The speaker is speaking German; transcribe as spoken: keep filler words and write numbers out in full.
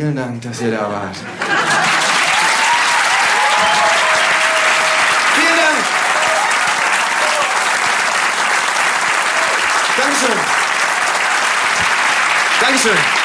Vielen Dank, dass ihr da wart. Vielen Dank. Dankeschön. Dankeschön.